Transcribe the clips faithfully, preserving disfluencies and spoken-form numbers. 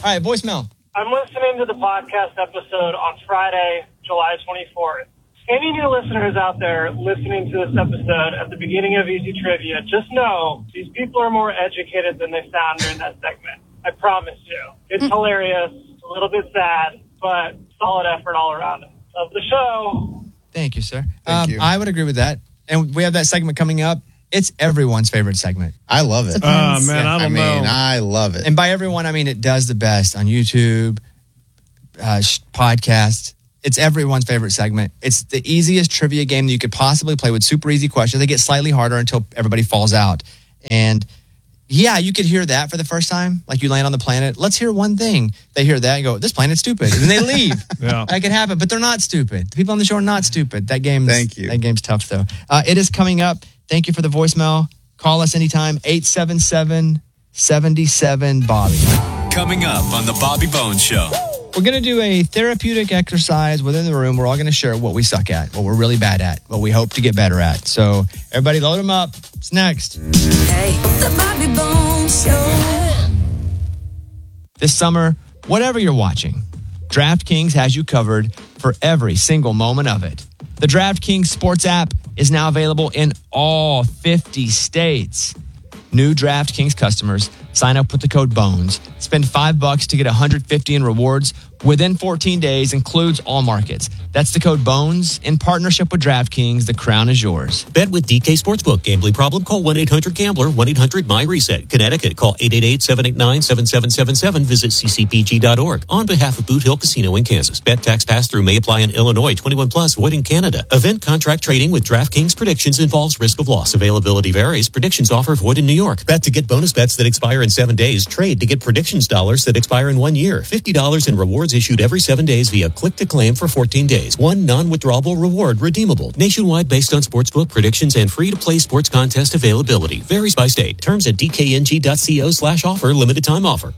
All right, voicemail. I'm listening to the podcast episode on Friday, July twenty-fourth. Any new listeners out there listening to this episode at the beginning of Easy Trivia, just know these people are more educated than they sound during that segment. I promise you. It's mm. hilarious, a little bit sad, but solid effort all around. Love the show. Thank you, sir. Thank um, you. I would agree with that. And we have that segment coming up. It's everyone's favorite segment. I love it. Oh, man, Yeah. I don't I mean, know. I love it. And by everyone, I mean it does the best on YouTube, uh, sh- podcasts. It's everyone's favorite segment. It's the easiest trivia game that you could possibly play with super easy questions. They get slightly harder until everybody falls out. And yeah, you could hear that for the first time, like you land on the planet. Let's hear one thing. They hear that and go, this planet's stupid. And they leave. Yeah. That could happen, but they're not stupid. The people on the show are not stupid. That game's, Thank you. That game's tough, though. Uh, it is coming up. Thank you for the voicemail. Call us anytime, eight seven seven, seven seven, Bobby. Coming up on the Bobby Bones Show. We're going to do a therapeutic exercise within the room. We're all going to share what we suck at, what we're really bad at, what we hope to get better at. So everybody load them up. It's next. Hey, the Bobby Bones Show. This summer, whatever you're watching, DraftKings has you covered for every single moment of it. The DraftKings Sports app is now available in all fifty states. New DraftKings customers sign up with the code BONES. Spend five bucks to get one hundred fifty in rewards within fourteen days, includes all markets. That's the code BONES in partnership with DraftKings. The crown is yours. Bet with D K Sportsbook. Gambling problem? Call one eight hundred gambler, one eight hundred my reset. Connecticut, call eight eight eight, seven eight nine, seven seven seven seven. Visit c c p g dot org. On behalf of Boot Hill Casino in Kansas. Bet tax pass-through may apply in Illinois. twenty-one plus, void in Canada. Event contract trading with DraftKings Predictions involves risk of loss. Availability varies. Predictions offer void in New York. Bet to get bonus bets that expire in seven days. Trade to get predictions dollars that expire in one year. fifty dollars in rewards issued every seven days via click to claim for fourteen days. One non-withdrawable reward redeemable. Nationwide based on sportsbook predictions and free-to-play sports contest availability. Varies by state. Terms at d k n g dot co slash offer. Limited time offer.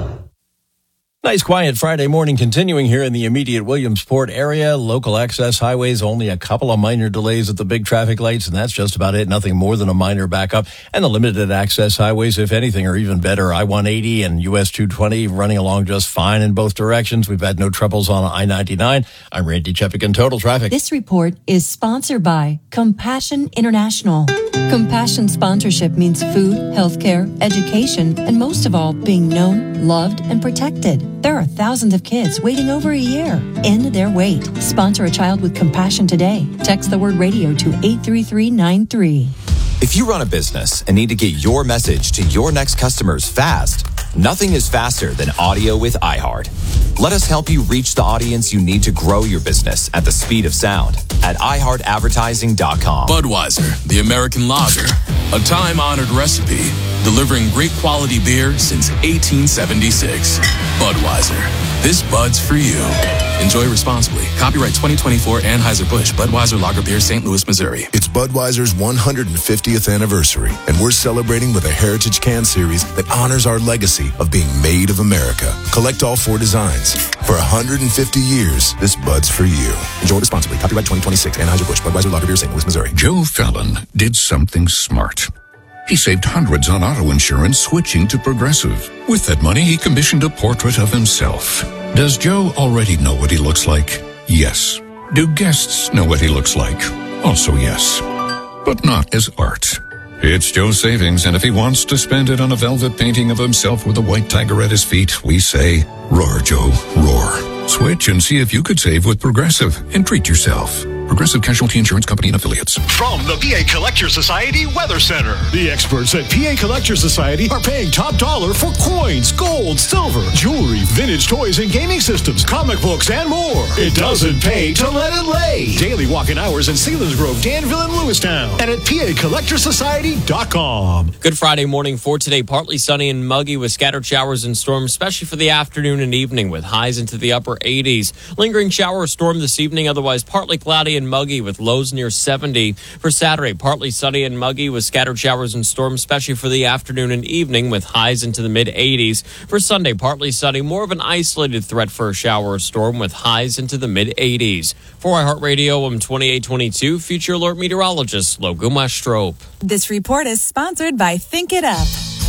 Nice quiet Friday morning continuing here in the immediate Williamsport area. Local access highways, only a couple of minor delays at the big traffic lights, and that's just about it. Nothing more than a minor backup. And the limited access highways, if anything, are even better. I one eighty and U S two twenty running along just fine in both directions. We've had no troubles on I ninety-nine. I'm Randy Chepican, Total Traffic. This report is sponsored by Compassion International. Compassion sponsorship means food, healthcare, education, and most of all, being known, loved, and protected. There are thousands of kids waiting over a year. End their wait. Sponsor a child with compassion today. Text the word radio to eight three three nine three. If you run a business and need to get your message to your next customers fast, nothing is faster than audio with iHeart. Let us help you reach the audience you need to grow your business at the speed of sound at i heart advertising dot com. Budweiser, the American lager, a time-honored recipe delivering great quality beer since eighteen seventy-six. Budweiser, this Bud's for you. Enjoy responsibly. Copyright twenty twenty-four Anheuser-Busch, Budweiser Lager Beer, Saint Louis, Missouri. It's Budweiser's one hundred fiftieth anniversary, and we're celebrating with a Heritage Can Series that honors our legacy of being made of America. Collect all four designs. For one hundred fifty years, this Bud's for you. Enjoy responsibly. Copyright twenty twenty-six Anheuser-Busch, Budweiser Lager Beer, Saint Louis, Missouri. Joe Fallon did something smart. He saved hundreds on auto insurance switching to Progressive. With that money, he commissioned a portrait of himself. Does Joe already know what he looks like? Yes. Do guests know what he looks like? Also yes. But not as art. It's Joe's savings, and if he wants to spend it on a velvet painting of himself with a white tiger at his feet, we say, roar, Joe, roar. Switch and see if you could save with Progressive and treat yourself. Progressive Casualty Insurance Company and Affiliates. From the P A Collector Society Weather Center. The experts at P A Collector Society are paying top dollar for coins, gold, silver, jewelry, vintage toys and gaming systems, comic books, and more. It doesn't pay to let it lay. Daily walk-in hours in Selinsgrove, Danville, and Lewistown. And at P A collector society dot com. Good Friday morning for today. Partly sunny and muggy with scattered showers and storms, especially for the afternoon and evening with highs into the upper eighties. Lingering shower or storm this evening, otherwise partly cloudy and muggy with lows near seventy. For Saturday, partly sunny and muggy with scattered showers and storms, especially for the afternoon and evening with highs into the mid eighties. For Sunday, partly sunny, more of an isolated threat for a shower or storm with highs into the mid eighties. For iHeartRadio, I'm twenty-eight twenty-two Future Alert meteorologist Logan Westrop. This report is sponsored by Think It Up.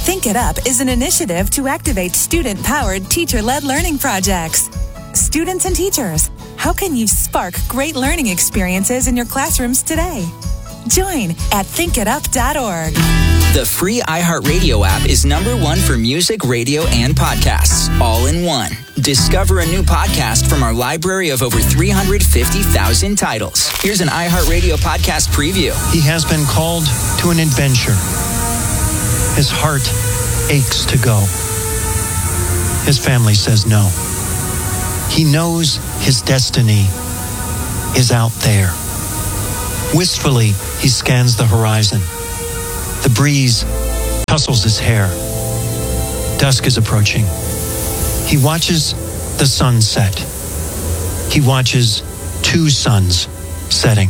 Think It Up is an initiative to activate student-powered, teacher-led learning projects. Students and teachers, how can you spark great learning experiences in your classrooms today? Join at think it up dot org. The free iHeartRadio app is number one for music, radio, and podcasts, all in one. Discover a new podcast from our library of over three hundred fifty thousand titles. Here's an iHeartRadio podcast preview. He has been called to an adventure. His heart aches to go. His family says no. He knows his destiny is out there. Wistfully, he scans the horizon. The breeze tussles his hair. Dusk is approaching. He watches the sun set. He watches two suns setting.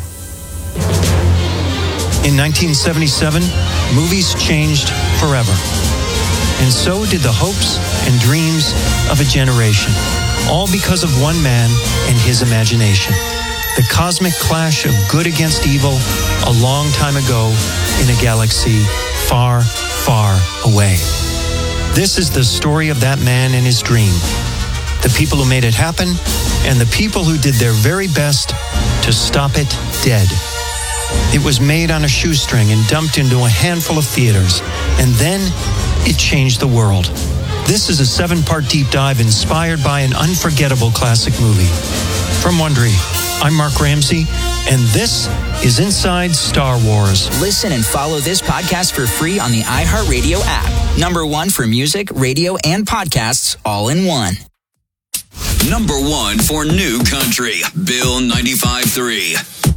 In nineteen seventy-seven, movies changed forever. And so did the hopes and dreams of a generation. All because of one man and his imagination. The cosmic clash of good against evil a long time ago in a galaxy far, far away. This is the story of that man and his dream. The people who made it happen and the people who did their very best to stop it dead. It was made on a shoestring and dumped into a handful of theaters. And then it changed the world. This is a seven-part deep dive inspired by an unforgettable classic movie. From Wondery, I'm Mark Ramsey, and this is Inside Star Wars. Listen and follow this podcast for free on the iHeartRadio app. Number one for music, radio, and podcasts, all in one. Number one for new country, Bill ninety-five point three.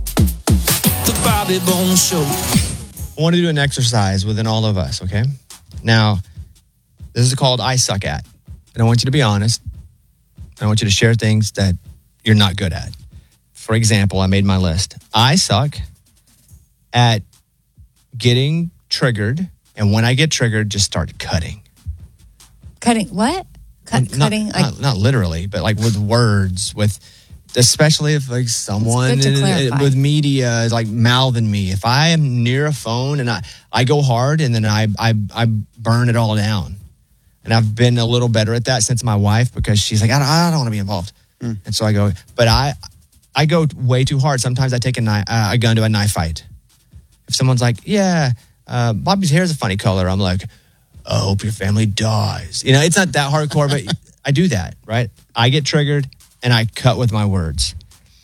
The Bobby Bones Show. I want to do an exercise within all of us, okay? Now, this is called I Suck At. And I want you to be honest. I want you to share things that you're not good at. For example, I made my list. I suck at getting triggered. And when I get triggered, just start cutting. Cutting what? Cut, not, cutting? Not, Like, not literally, but like with words, with especially if like someone It's good to in- clarify. with media is like mouthing me. If I am near a phone and I, I go hard and then I, I I burn it all down. And I've been a little better at that since my wife, because she's like, I don't, I don't want to be involved. Mm. And so I go, but I I go way too hard. Sometimes I take a, knife, uh, a gun to a knife fight. If someone's like, yeah, uh, Bobby's hair is a funny color, I'm like, I hope your family dies. You know, it's not that hardcore, but I do that, right? I get triggered and I cut with my words.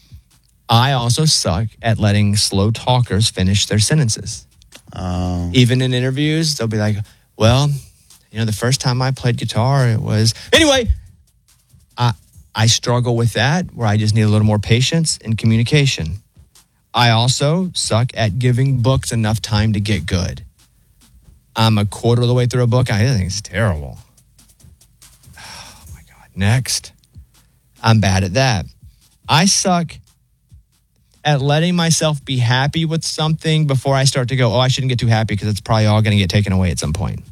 I also suck at letting slow talkers finish their sentences. Oh. Even in interviews, they'll be like, well, you know, the first time I played guitar, it was... Anyway, I, I struggle with that, where I just need a little more patience and communication. I also suck at giving books enough time to get good. I'm a quarter of the way through a book. I think it's terrible. Oh, my God. Next. I'm bad at that. I suck at letting myself be happy with something before I start to go, oh, I shouldn't get too happy because it's probably all going to get taken away at some point.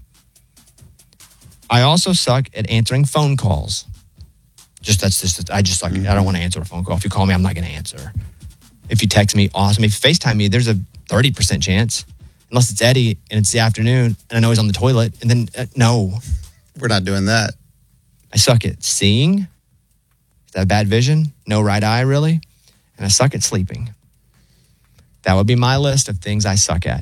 I also suck at answering phone calls. Just that's just, I just suck. I don't want to answer a phone call. If you call me, I'm not going to answer. If you text me, awesome. If you FaceTime me, there's a thirty percent chance. Unless it's Eddie and it's the afternoon and I know he's on the toilet. And then, uh, no. We're not doing that. I suck at seeing. Is that bad vision? No right eye, really? And I suck at sleeping. That would be my list of things I suck at.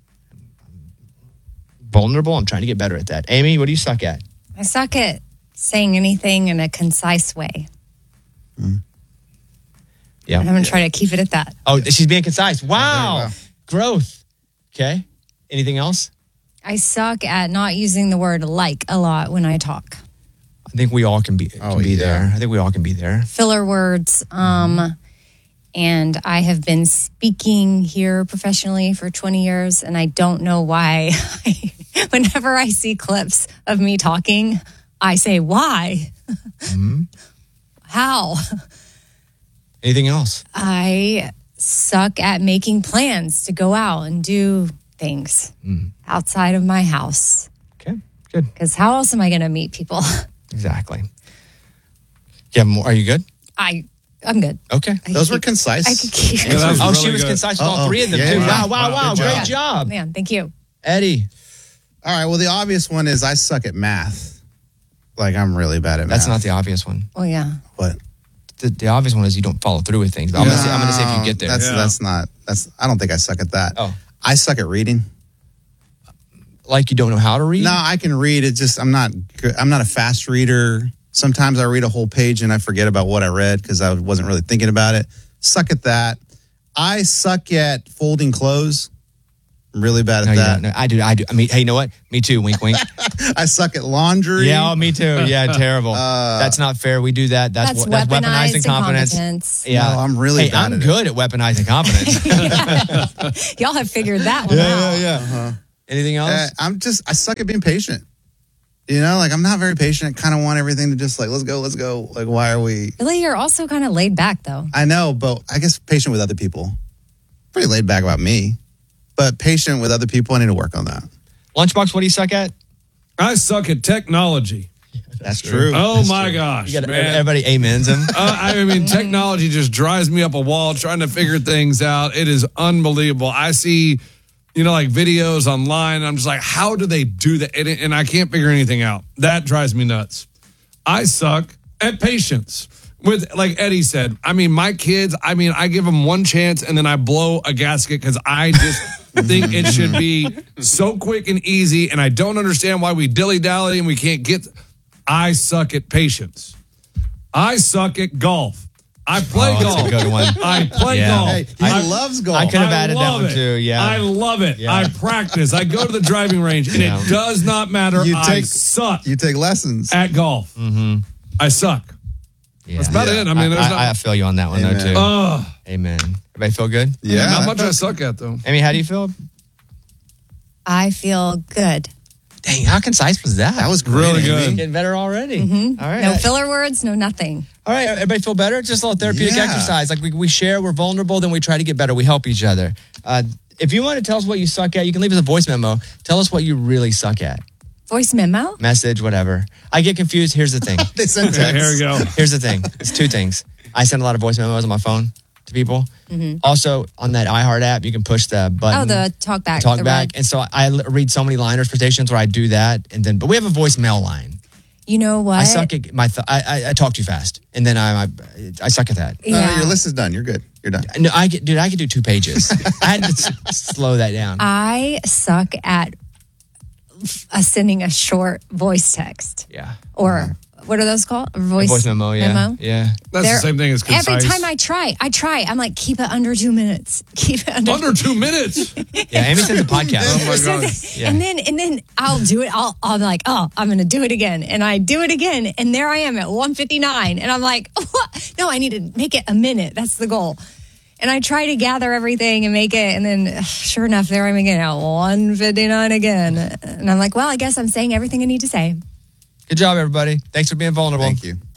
Vulnerable, I'm trying to get better at that. Amy, what do you suck at? I suck at saying anything in a concise way. Yeah. And I'm going to try to keep it at that. Oh, she's being concise. Wow. Wow. Growth. Okay. Anything else? I suck at not using the word like a lot when I talk. I think we all can be can Oh, be yeah. there. I think we all can be there. Filler words. Um, and I have been speaking here professionally for twenty years, and I don't know why. Whenever I see clips of me talking, I say, why? Mm-hmm. How? Anything else? I suck at making plans to go out and do things Mm. outside of my house. Okay, good. Because how else am I going to meet people? Exactly. Yeah, more. Are you good? I, I'm good. Okay. I Those could were keep- concise. I could keep. Yeah, that was oh, really she was good. concise with all Uh-oh. three of them, Yeah. too. Wow. Wow, wow, wow. Good Great job. job. Man, thank you. Eddie. All right. Well, the obvious one is I suck at math. Like, I'm really bad at math. That's not the obvious one. Oh, yeah. What? The, the obvious one is you don't follow through with things. But I'm, No, gonna say, I'm gonna say if you get there. That's Yeah. that's not. That's. I don't think I suck at that. Oh. I suck at reading. Like you don't know how to read? No, I can read. It just I'm not. good. I'm not a fast reader. Sometimes I read a whole page and I forget about what I read because I wasn't really thinking about it. Suck at that. I suck at folding clothes. I'm really bad at No, you that. don't. No, I do. I do. I mean, hey, you know what? Me too. Wink, wink. I suck at laundry. Yeah, oh, me too. Yeah, terrible. Uh, that's not fair. We do that. That's That's wh- that's weaponized weaponized incompetence. incompetence. Yeah, No, I'm really Hey, bad I'm at it. good at weaponizing incompetence. Y'all have figured that one out. yeah. Uh-huh. Anything else? Uh, I'm just. I suck at being patient. You know, like I'm not very patient. I kind of want everything to just like let's go, let's go. Like why are we? Billy, you're also kind of laid back, though. I know, but I guess patient with other people. Pretty laid back about me, but patient with other people. I need to work on that. Lunchbox, what do you suck at? I suck at technology. That's true. Oh That's my true. gosh, You gotta- man. Everybody amens him. Uh, I mean, technology just drives me up a wall trying to figure things out. It is unbelievable. I see, you know, like videos online. I'm just like, how do they do that? And, and I can't figure anything out. That drives me nuts. I suck at patience. With, like Eddie said, I mean, my kids, I mean, I give them one chance and then I blow a gasket because I just think it should be so quick and easy. And I don't understand why we dilly-dally and we can't get. I suck at patience. I suck at golf. I play Oh, that's golf. a good one. I play Yeah. golf. Hey, he I, loves golf. I could have I added that love one it. too. Yeah. I love it. Yeah. I practice. I go to the driving range, and Yeah. it does not matter. You I take- suck You take lessons. at golf. Mm-hmm. I suck. Yeah. That's about Yeah. it. I mean, there's I, not, I, I feel you on that one Amen. though too. Ugh. Amen. Everybody feel good? Yeah. Not much I suck at, though. Amy, how do you feel? I feel good. Dang, how concise was that? That was great, Really Amy. good. Getting better already. Mm-hmm. All right. No filler words, no nothing. All right, everybody feel better? Just a little therapeutic Yeah. exercise. Like we, we share, we're vulnerable, then we try to get better. We help each other. Uh, if you want to tell us what you suck at, you can leave us a voice memo. Tell us what you really suck at. Voice memo? Message, whatever. I get confused. Here's the thing. They send Okay, texts. here we go. Here's the thing. It's two things. I send a lot of voice memos on my phone to people. Mm-hmm. Also, on that iHeart app, you can push the button. Oh, the talk back. talk the back. red. And so I l- read so many liners for stations where I do that. And then, but we have a voicemail line. You know what? I suck at my, th- I, I, I talk too fast. And then I, I, I suck at that. No, no, Yeah. your list is done. You're good. You're done. No, I get, dude, I could do two pages. I had to s- slow that down. I suck at uh, sending a short voice text. yeah. Or what are those called? A voice, Voice memo, yeah. memo? Yeah. That's They're- the same thing as concise. Every time I try, I try. I'm like, keep it under two minutes. Keep it under. Under two minutes. Yeah. Amy sends a podcast. Oh, my God. Yeah. And then and then I'll do it. I'll I'll be like, oh, I'm gonna do it again, and I do it again, and there I am at one fifty-nine, and I'm like, what? No, I need to make it a minute. That's the goal. And I try to gather everything and make it, and then ugh, sure enough, there I'm again at one fifty-nine again, and I'm like, well, I guess I'm saying everything I need to say. Good job, everybody. Thanks for being vulnerable. Thank you.